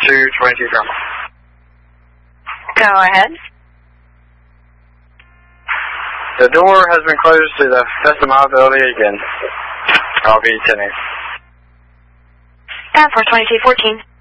222 Grandma. Go ahead. The door has been closed to the best of my ability again. I'll be 10-8. And for 2214.